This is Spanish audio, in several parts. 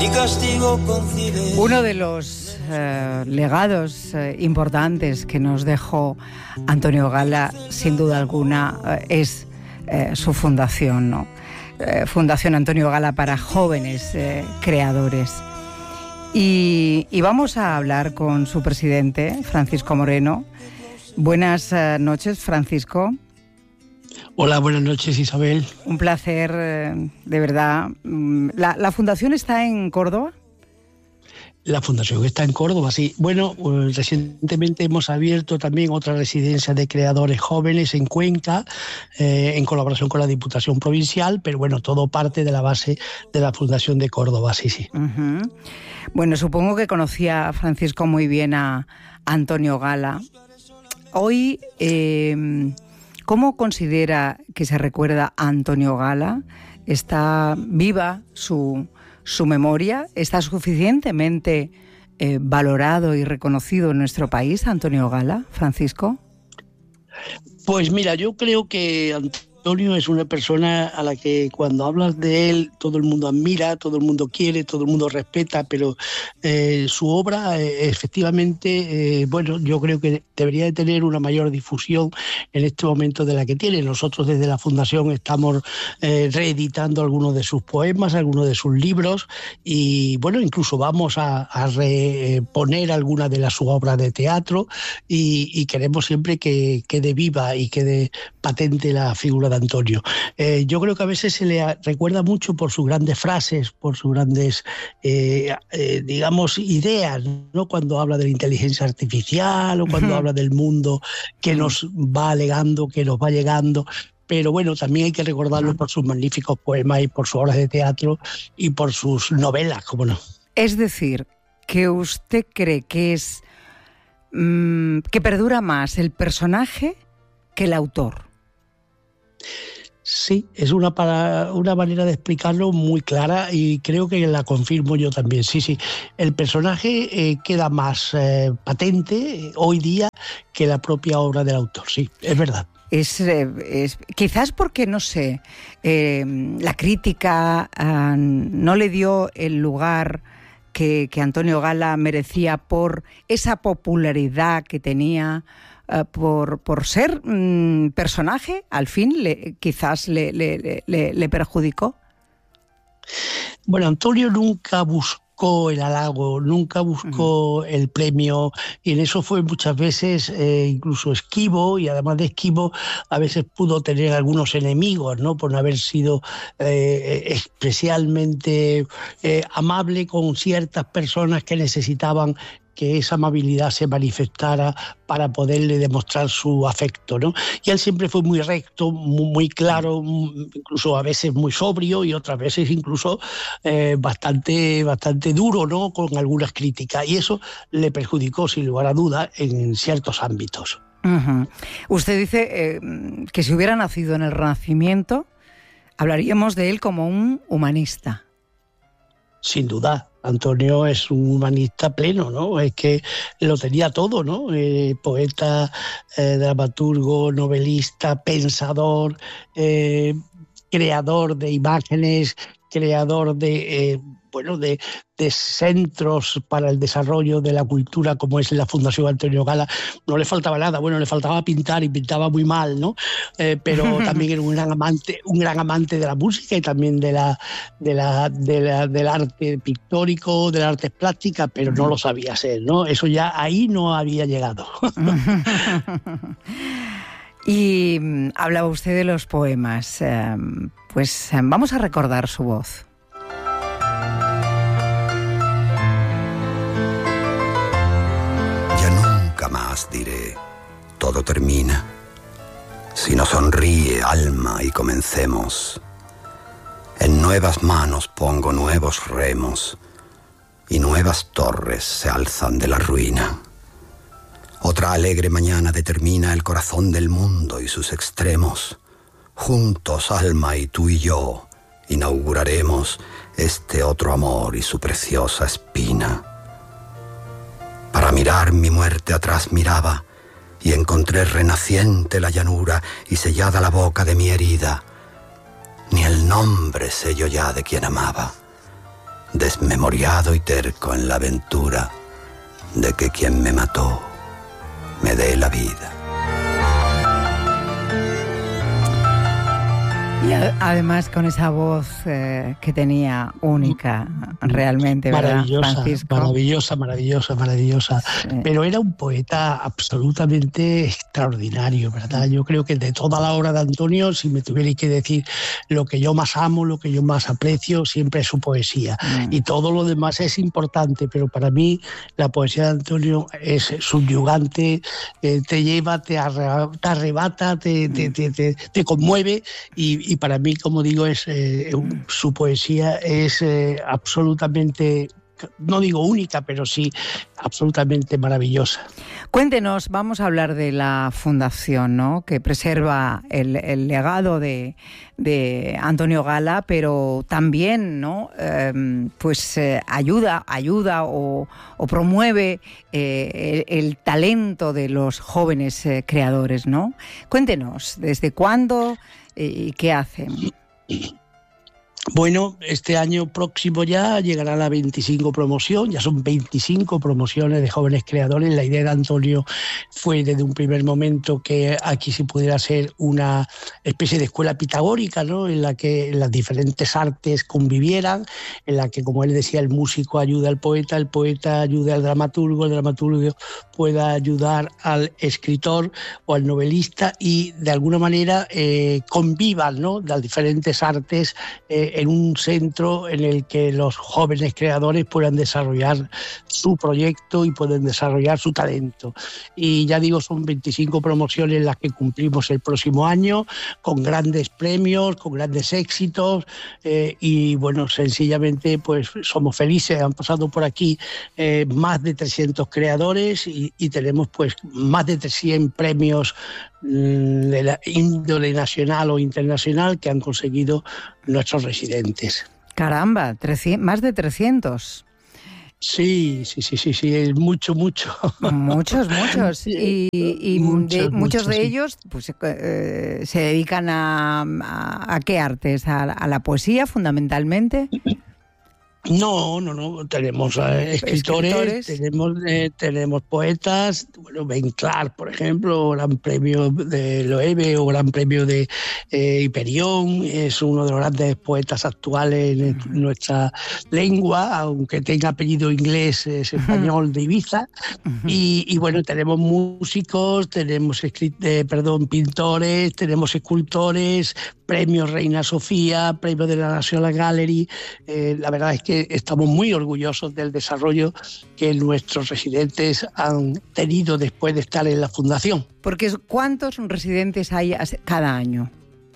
mi castigo concibe. Uno de los legados importantes que nos dejó Antonio Gala, sin duda alguna, es su fundación, ¿no? Fundación Antonio Gala para jóvenes creadores. Y vamos a hablar con su presidente, Francisco Moreno. Buenas noches, Francisco. Hola, buenas noches, Isabel. Un placer, de verdad. ¿La fundación está en Córdoba? La fundación está en Córdoba, sí. Bueno, recientemente hemos abierto también otra residencia de creadores jóvenes en Cuenca, en colaboración con la Diputación Provincial, pero bueno, todo parte de la base de la Fundación de Córdoba, sí. Uh-huh. Bueno, supongo que conocía Francisco muy bien a Antonio Gala. Hoy, ¿cómo considera que se recuerda a Antonio Gala? ¿Está viva su memoria? ¿Está suficientemente valorado y reconocido en nuestro país, Antonio Gala, Francisco? Pues mira, yo creo que Antonio es una persona a la que cuando hablas de él todo el mundo admira, todo el mundo quiere, todo el mundo respeta, pero su obra efectivamente, bueno, yo creo que debería de tener una mayor difusión en este momento de la que tiene. Nosotros desde la Fundación estamos reeditando algunos de sus poemas, algunos de sus libros y bueno, incluso vamos a reponer algunas de sus obras de teatro y queremos siempre que quede viva y quede patente la figura de Antonio. Yo creo que a veces se le recuerda mucho por sus grandes frases, por sus grandes, digamos, ideas, ¿no? Cuando habla de la inteligencia artificial o cuando habla del mundo que nos va alegando, que nos va llegando. Pero bueno, también hay que recordarlo por sus magníficos poemas y por sus obras de teatro y por sus novelas, ¿cómo no? Es decir, que usted cree que es que perdura más el personaje que el autor. Sí, es una manera de explicarlo muy clara y creo que la confirmo yo también. Sí, el personaje queda más patente hoy día que la propia obra del autor, sí, es verdad. Es quizás porque, no sé, la crítica no le dio el lugar que Antonio Gala merecía por esa popularidad que tenía, por ser personaje, al fin quizás le perjudicó. Bueno, Antonio nunca buscó el halago, nunca buscó el premio y en eso fue muchas veces incluso esquivo y además de esquivo a veces pudo tener algunos enemigos, ¿no? Por no haber sido especialmente amable con ciertas personas que necesitaban que esa amabilidad se manifestara para poderle demostrar su afecto, ¿no? Y él siempre fue muy recto, muy claro, incluso a veces muy sobrio y otras veces incluso bastante duro, ¿no? Con algunas críticas. Y eso le perjudicó, sin lugar a duda, en ciertos ámbitos. Uh-huh. Usted dice que si hubiera nacido en el Renacimiento, hablaríamos de él como un humanista. Sin duda. Antonio es un humanista pleno, ¿no? Es que lo tenía todo, ¿no? Poeta, dramaturgo, novelista, pensador, creador de imágenes, creador de centros para el desarrollo de la cultura, como es la Fundación Antonio Gala. No le faltaba nada, bueno, le faltaba pintar y pintaba muy mal, ¿no? Pero también era un gran amante de la música y también del arte pictórico, de las artes plásticas, pero no lo sabía hacer, ¿no? Eso ya ahí no había llegado. Y hablaba usted de los poemas, pues vamos a recordar su voz. Más diré, todo termina, sino sonríe, alma, y comencemos. En nuevas manos pongo nuevos remos, y nuevas torres se alzan de la ruina. Otra alegre mañana determina el corazón del mundo y sus extremos. Juntos, alma, y tú y yo, inauguraremos este otro amor y su preciosa espina. Para mirar mi muerte atrás miraba, y encontré renaciente la llanura y sellada la boca de mi herida. Ni el nombre sé yo ya de quien amaba, desmemoriado y terco en la aventura de que quien me mató me dé la vida. Y además con esa voz que tenía única, realmente, ¿verdad, Francisco? Maravillosa. Sí. Pero era un poeta absolutamente extraordinario, ¿verdad? Yo creo que de toda la obra de Antonio, si me tuvierais que decir lo que yo más amo, lo que yo más aprecio, siempre es su poesía. Y todo lo demás es importante, pero para mí la poesía de Antonio es subyugante, te lleva, te arrebata, te conmueve y para mí, como digo, su poesía es absolutamente, no digo única, pero sí absolutamente maravillosa. Cuéntenos, vamos a hablar de la fundación, ¿no?, que preserva el legado de Antonio Gala, pero también, ¿no?, ayuda o promueve el talento de los jóvenes creadores, ¿no? Cuéntenos, ¿desde cuándo y qué hacen? Bueno, este año próximo ya llegará la 25 promoción, ya son 25 promociones de jóvenes creadores. La idea de Antonio fue desde un primer momento que aquí se pudiera hacer una especie de escuela pitagórica, ¿no?, en la que las diferentes artes convivieran, en la que, como él decía, el músico ayuda al poeta, el poeta ayuda al dramaturgo, el dramaturgo pueda ayudar al escritor o al novelista y de alguna manera convivan, ¿no?, las diferentes artes en un centro en el que los jóvenes creadores puedan desarrollar su proyecto y pueden desarrollar su talento. Y ya digo, son 25 promociones las que cumplimos el próximo año, con grandes premios, con grandes éxitos y bueno, sencillamente pues somos felices. Han pasado por aquí más de 300 creadores y tenemos pues más de 100 premios de la índole nacional o internacional que han conseguido nuestros residentes. Caramba, más de 300. Sí, es mucho. Muchos. Y muchos de ellos pues, se dedican a ¿qué artes? ¿A la poesía fundamentalmente? No, tenemos escritores, tenemos poetas, bueno, Ben Clark, por ejemplo, Gran Premio de Loewe o Gran Premio de Hiperión, es uno de los grandes poetas actuales en nuestra lengua, aunque tenga apellido inglés, es español, de Ibiza, y bueno, tenemos músicos, tenemos pintores, tenemos escultores, premios Reina Sofía, premios de la National Gallery. La verdad es que estamos muy orgullosos del desarrollo que nuestros residentes han tenido después de estar en la fundación. Porque ¿cuántos residentes hay cada año?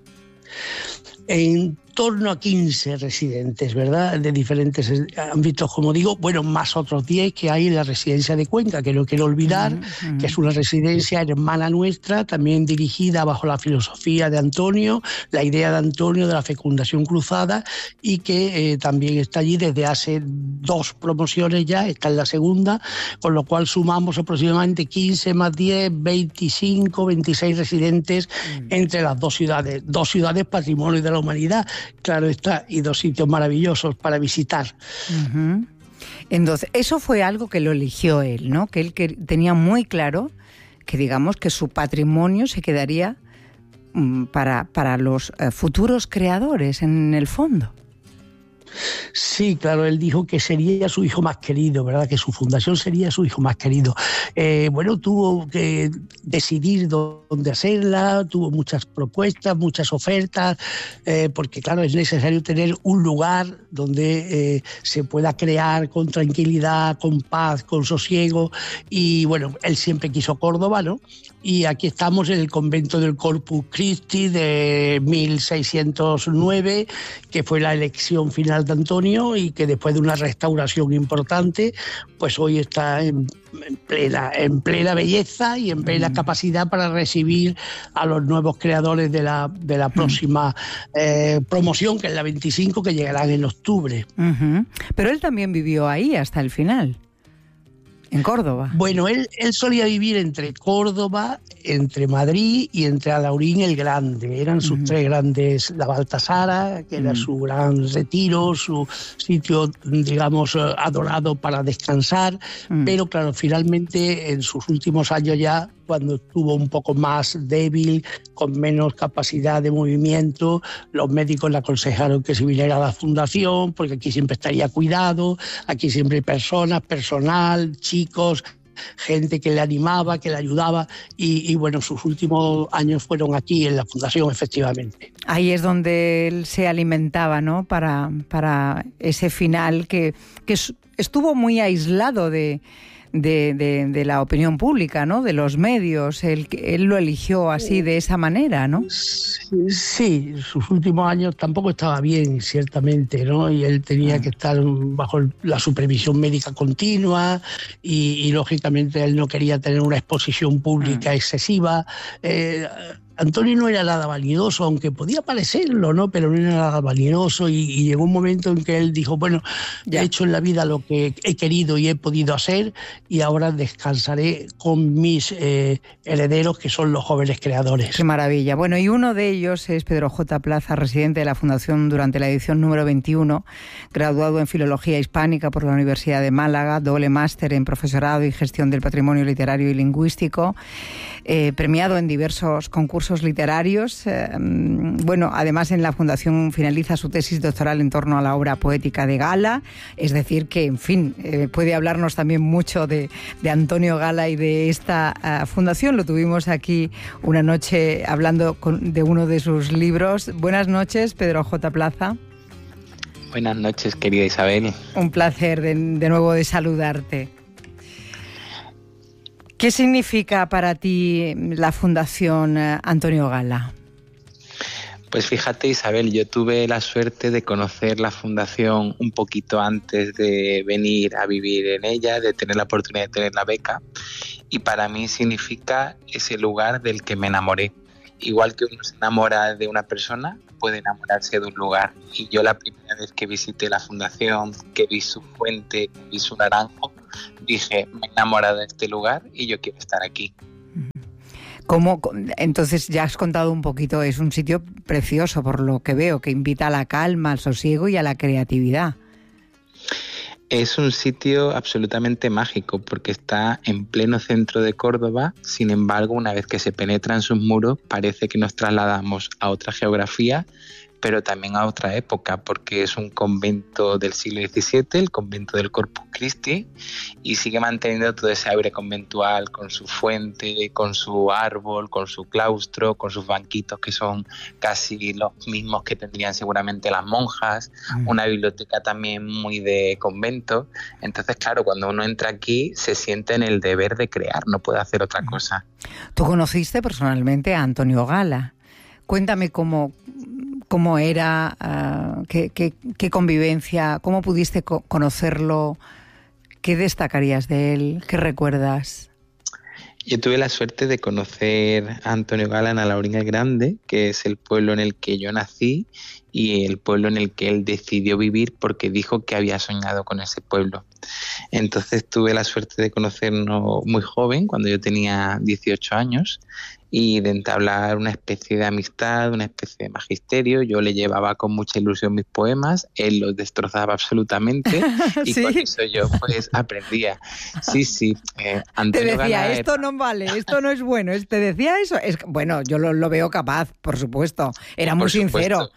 En torno a 15 residentes, ¿verdad?, de diferentes ámbitos, como digo, bueno, más otros 10 que hay en la residencia de Cuenca, que no quiero olvidar, que es una residencia hermana nuestra, también dirigida bajo la filosofía de Antonio, la idea de Antonio de la fecundación cruzada, y que también está allí desde hace 2 promociones ya, está en la segunda, con lo cual sumamos aproximadamente 15 más 10, 25, 26 residentes entre las 2 ciudades patrimonio de la humanidad, claro está, y 2 sitios maravillosos para visitar. Entonces, eso fue algo que lo eligió él, ¿no? Que él tenía muy claro que, digamos, que su patrimonio se quedaría para los futuros creadores, en el fondo. Sí, claro, él dijo que sería su hijo más querido, ¿verdad?, que su fundación sería su hijo más querido. Bueno, tuvo que decidir dónde hacerla, tuvo muchas propuestas, muchas ofertas, porque claro, es necesario tener un lugar donde se pueda crear con tranquilidad, con paz, con sosiego, y bueno, él siempre quiso Córdoba, ¿no? Y aquí estamos en el convento del Corpus Christi de 1609, que fue la elección final de Antonio y que después de una restauración importante, pues hoy está en plena belleza y en plena capacidad para recibir a los nuevos creadores de la próxima promoción, que es la 25, que llegarán en octubre. Pero él también vivió ahí hasta el final. en Córdoba. Bueno, él solía vivir entre Córdoba, entre Madrid y entre Alhaurín el Grande. Eran sus tres grandes, la Baltasara, que era su gran retiro, su sitio, digamos, adorado para descansar. Pero claro, finalmente en sus últimos años ya, cuando estuvo un poco más débil, con menos capacidad de movimiento, los médicos le aconsejaron que se viniera a la fundación, porque aquí siempre estaría cuidado, aquí siempre hay personas, personal, chicos, gente que le animaba, que le ayudaba, y bueno, sus últimos años fueron aquí en la fundación, efectivamente. Ahí es donde él se alimentaba, ¿no? Para ese final que estuvo muy aislado de la opinión pública, ¿no? De los medios. Él lo eligió así, de esa manera, ¿no? Sí, sus últimos años tampoco estaba bien, ciertamente, ¿no? Y él tenía que estar bajo la supervisión médica continua y lógicamente él no quería tener una exposición pública excesiva. Antonio no era nada vanidoso, aunque podía parecerlo, ¿no? Pero no era nada vanidoso, y llegó un momento en que él dijo, bueno, ya he hecho en la vida lo que he querido y he podido hacer, y ahora descansaré con mis herederos, que son los jóvenes creadores. Qué maravilla. Bueno, y uno de ellos es Pedro J. Plaza, residente de la Fundación durante la edición número 21, graduado en Filología Hispánica por la Universidad de Málaga, doble máster en Profesorado y Gestión del Patrimonio Literario y Lingüístico, premiado en diversos concursos literarios. Bueno, además en la Fundación finaliza su tesis doctoral en torno a la obra poética de Gala, es decir que, en fin, puede hablarnos también mucho de Antonio Gala y de esta fundación. Lo tuvimos aquí una noche hablando de uno de sus libros. Buenas noches, Pedro J. Plaza. Buenas noches, querida Isabel. Un placer de nuevo de saludarte. ¿Qué significa para ti la Fundación Antonio Gala? Pues fíjate, Isabel, yo tuve la suerte de conocer la Fundación un poquito antes de venir a vivir en ella, de tener la oportunidad de tener la beca, y para mí significa ese lugar del que me enamoré. Igual que uno se enamora de una persona, puede enamorarse de un lugar. Y yo la primera vez que visité la Fundación, que vi su fuente, que vi su naranjo, dije, me he enamorado de este lugar y yo quiero estar aquí. ¿Cómo? Entonces ya has contado un poquito, es un sitio precioso por lo que veo, que invita a la calma, al sosiego y a la creatividad. Es un sitio absolutamente mágico porque está en pleno centro de Córdoba. Sin embargo, una vez que se penetra en sus muros, parece que nos trasladamos a otra geografía, pero también a otra época, porque es un convento del siglo XVII, el convento del Corpus Christi, y sigue manteniendo todo ese aire conventual, con su fuente, con su árbol, con su claustro, con sus banquitos que son casi los mismos que tendrían seguramente las monjas, una biblioteca también muy de convento. Entonces, claro, cuando uno entra aquí se siente en el deber de crear, no puede hacer otra cosa. Tú conociste personalmente a Antonio Gala. Cuéntame cómo era, qué convivencia, cómo pudiste conocerlo, qué destacarías de él, qué recuerdas. Yo tuve la suerte de conocer a Antonio Gala en Alhaurín el Grande, que es el pueblo en el que yo nací y el pueblo en el que él decidió vivir porque dijo que había soñado con ese pueblo. Entonces tuve la suerte de conocernos muy joven, cuando yo tenía 18 años, y de entablar una especie de amistad, una especie de magisterio. Yo le llevaba con mucha ilusión mis poemas, él los destrozaba absolutamente y ¿sí? Con eso yo pues aprendía. Sí. Antonio te decía, Gala esto no vale, esto no es bueno. ¿Te decía eso? Bueno, yo lo veo capaz, por supuesto. Era muy sincero.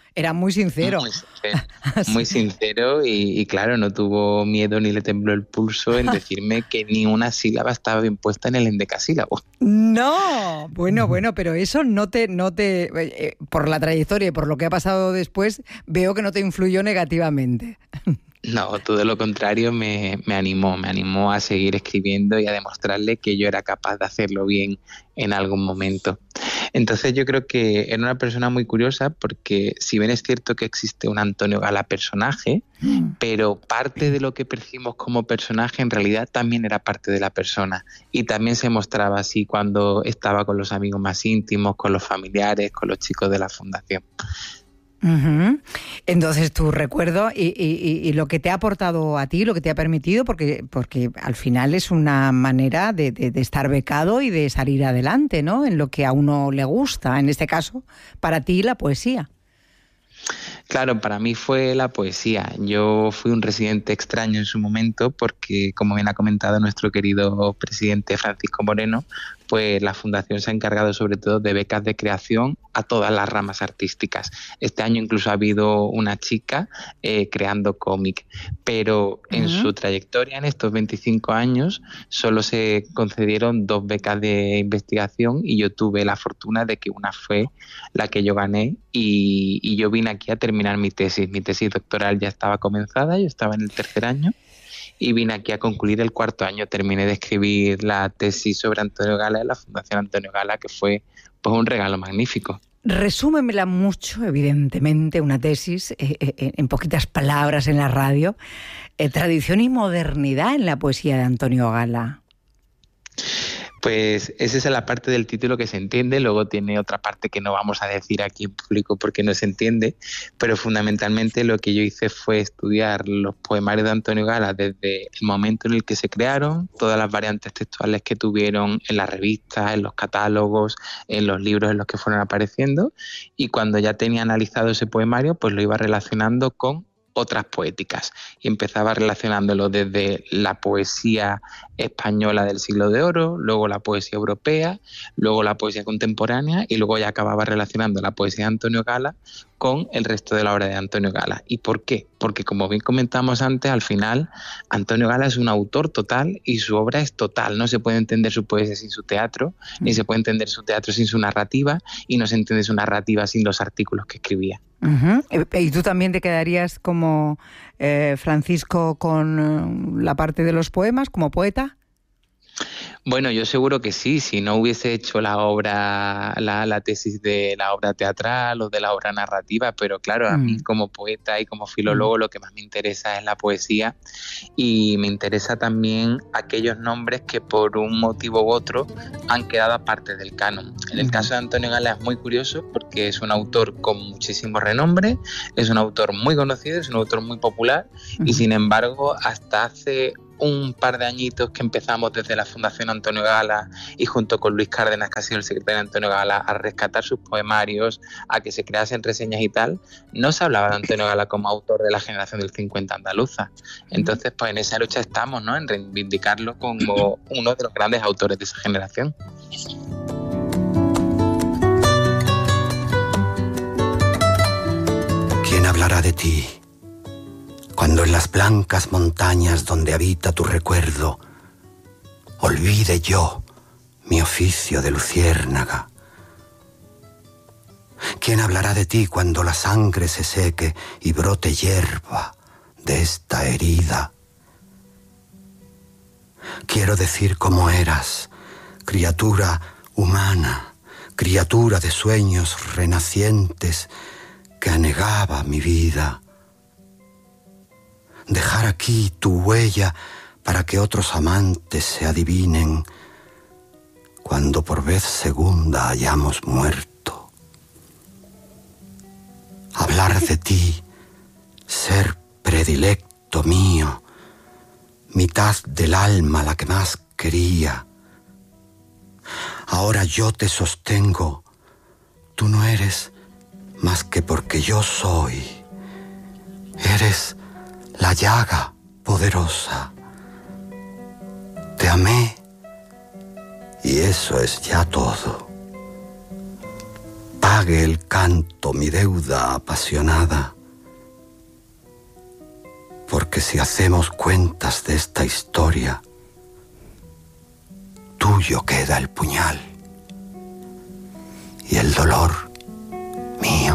Muy sincero y claro, no tuvo miedo ni le tembló el pulso en decirme que ni una sílaba estaba bien puesta en el endecasílabo. No, bueno, pero eso no te por la trayectoria y por lo que ha pasado después, veo que no te influyó negativamente. No, todo lo contrario, me animó a seguir escribiendo y a demostrarle que yo era capaz de hacerlo bien en algún momento. Entonces yo creo que era una persona muy curiosa porque si bien es cierto que existe un Antonio Gala personaje, pero parte de lo que percibimos como personaje en realidad también era parte de la persona y también se mostraba así cuando estaba con los amigos más íntimos, con los familiares, con los chicos de la fundación. Uh-huh. Entonces tu recuerdo y lo que te ha aportado a ti, lo que te ha permitido, porque al final es una manera de estar becado y de salir adelante, ¿no? En lo que a uno le gusta, en este caso, para ti la poesía. Claro, para mí fue la poesía. Yo fui un residente extraño en su momento porque, como bien ha comentado nuestro querido presidente Francisco Moreno, pues la Fundación se ha encargado sobre todo de becas de creación a todas las ramas artísticas. Este año incluso ha habido una chica creando cómic, pero en su trayectoria, en estos 25 años, solo se concedieron 2 becas de investigación y yo tuve la fortuna de que una fue la que yo gané y yo vine aquí a terminar mi tesis. Mi tesis doctoral ya estaba comenzada, yo estaba en el 3er año. Y vine aquí a concluir el 4º año. Terminé de escribir la tesis sobre Antonio Gala de la Fundación Antonio Gala, que fue pues un regalo magnífico. Resúmemela mucho, evidentemente, una tesis, en poquitas palabras en la radio. Tradición y modernidad en la poesía de Antonio Gala. Pues esa es la parte del título que se entiende, luego tiene otra parte que no vamos a decir aquí en público porque no se entiende, pero fundamentalmente lo que yo hice fue estudiar los poemarios de Antonio Gala desde el momento en el que se crearon, todas las variantes textuales que tuvieron en las revistas, en los catálogos, en los libros en los que fueron apareciendo, y cuando ya tenía analizado ese poemario, pues lo iba relacionando con otras poéticas y empezaba relacionándolo desde la poesía española del Siglo de Oro, luego la poesía europea, luego la poesía contemporánea y luego ya acababa relacionando la poesía de Antonio Gala con el resto de la obra de Antonio Gala. ¿Y por qué? Porque como bien comentamos antes, al final Antonio Gala es un autor total y su obra es total. No se puede entender su poesía sin su teatro, ni se puede entender su teatro sin su narrativa y no se entiende su narrativa sin los artículos que escribía. Uh-huh. ¿Y tú también te quedarías como Francisco con la parte de los poemas, como poeta? Bueno, yo seguro que sí, si no hubiese hecho la obra, la tesis de la obra teatral o de la obra narrativa, pero claro, a mí como poeta y como filólogo lo que más me interesa es la poesía y me interesa también aquellos nombres que por un motivo u otro han quedado aparte del canon. En el caso de Antonio Gala es muy curioso porque es un autor con muchísimo renombre, es un autor muy conocido, es un autor muy popular y sin embargo hasta hace un par de añitos que empezamos desde la Fundación Antonio Gala y junto con Luis Cárdenas, que ha sido el secretario de Antonio Gala, a rescatar sus poemarios, a que se creasen reseñas y tal, no se hablaba de Antonio Gala como autor de la generación del 50 andaluza. Entonces, pues en esa lucha estamos, ¿no? En reivindicarlo como uno de los grandes autores de esa generación. ¿Quién hablará de ti? Cuando en las blancas montañas donde habita tu recuerdo, olvide yo mi oficio de luciérnaga. ¿Quién hablará de ti cuando la sangre se seque y brote hierba de esta herida? Quiero decir cómo eras, criatura humana, criatura de sueños renacientes que anegaba mi vida. Dejar aquí tu huella para que otros amantes se adivinen cuando por vez segunda hayamos muerto. Hablar de ti, ser predilecto mío, mitad del alma la que más quería. Ahora yo te sostengo, tú no eres más que porque yo soy. Eres la llaga poderosa. Te amé y eso es ya todo. Pague el canto mi deuda apasionada, porque si hacemos cuentas de esta historia, tuyo queda el puñal y el dolor mío.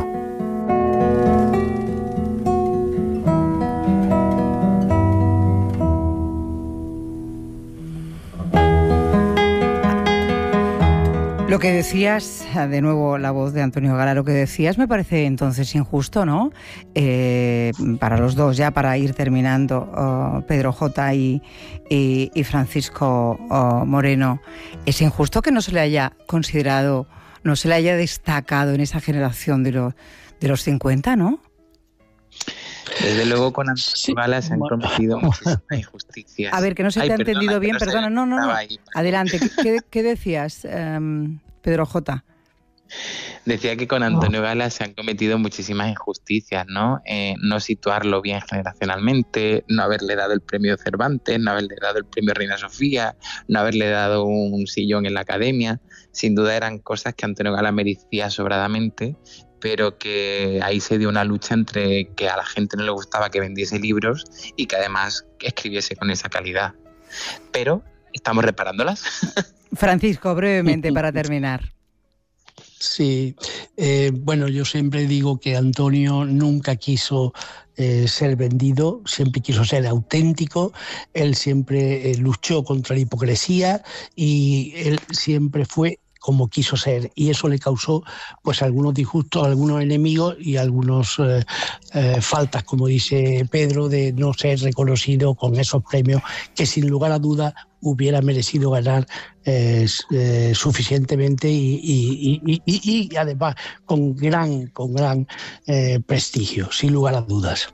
Lo que decías, de nuevo la voz de Antonio Gala, lo que decías me parece entonces injusto, ¿no? Para los dos, ya para ir terminando, Pedro J. y Francisco Moreno, es injusto que no se le haya considerado, no se le haya destacado en esa generación de de los 50, ¿no? Desde luego con Antonio Gala se han cometido muchísimas injusticias. A ver, que no se te ha entendido bien, perdona. No. Adelante, ¿qué decías, Pedro J.? Decía que con Antonio Gala se han cometido muchísimas injusticias, ¿no? No situarlo bien generacionalmente, no haberle dado el premio Cervantes, no haberle dado el premio Reina Sofía, no haberle dado un sillón en la Academia. Sin duda eran cosas que Antonio Gala merecía sobradamente, pero que ahí se dio una lucha entre que a la gente no le gustaba que vendiese libros y que además escribiese con esa calidad. Pero estamos reparándolas. Francisco, brevemente para terminar. Sí, bueno, yo siempre digo que Antonio nunca quiso ser vendido, siempre quiso ser auténtico, él siempre luchó contra la hipocresía y él siempre fue como quiso ser, y eso le causó pues algunos disgustos, algunos enemigos y algunos faltas, como dice Pedro, de no ser reconocido con esos premios que sin lugar a dudas hubiera merecido ganar suficientemente y además con gran prestigio, sin lugar a dudas.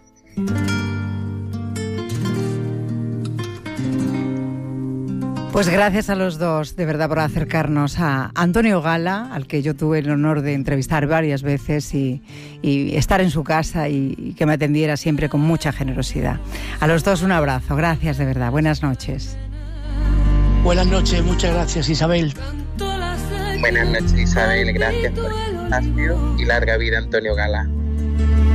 Pues gracias a los dos, de verdad, por acercarnos a Antonio Gala, al que yo tuve el honor de entrevistar varias veces y estar en su casa y que me atendiera siempre con mucha generosidad. A los dos un abrazo, gracias de verdad, buenas noches. Buenas noches, muchas gracias, Isabel. Buenas noches, Isabel, gracias por el espacio y larga vida, Antonio Gala.